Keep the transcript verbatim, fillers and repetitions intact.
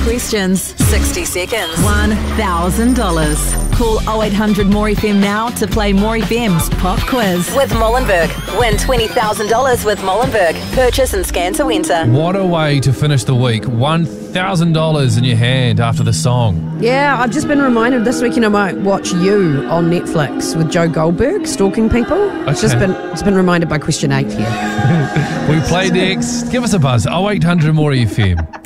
questions, sixty seconds, one thousand dollars. Call oh eight hundred more F M now to play More F M's Pop Quiz. With Molenberg. Win twenty thousand dollars with Molenberg. Purchase and scan to enter. What a way to finish the week. one thousand dollars in your hand after the song. Yeah, I've just been reminded this weekend I might watch You on Netflix with Joe Goldberg stalking people. It's Okay. just been it's been reminded by question eight here. We play next. Give us a buzz. oh eight hundred more F M.